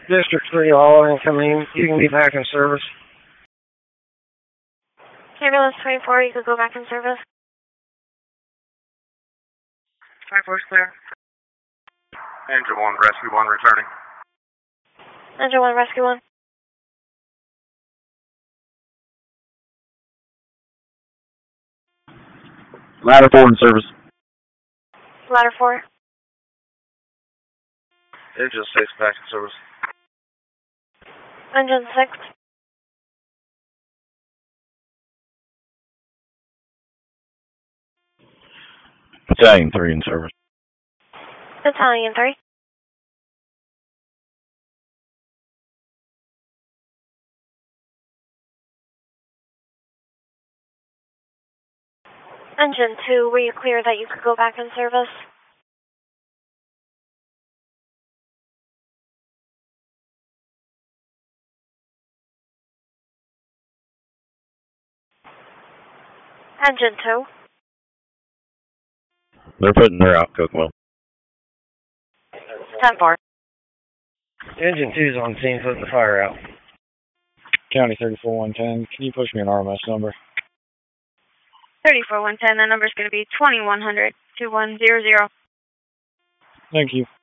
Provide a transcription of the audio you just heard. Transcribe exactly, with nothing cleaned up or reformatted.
District three, all incoming. You can be back in service. Ambulance twenty-four, you could go back in service. twenty-four is clear. Engine one, rescue one, returning. Engine one, rescue one. Ladder four in service. Ladder four. Engine six, back in service. Engine six. Battalion three in service. Battalion three. Engine two, were you clear that you could go back in service? Engine two. They're putting her out, Cookwell. ten four. Engine two's on scene, putting the fire out. County thirty-four one ten, can you push me an R M S number? thirty-four one ten, the number's going to be twenty-one hundred, two one zero zero. Thank you.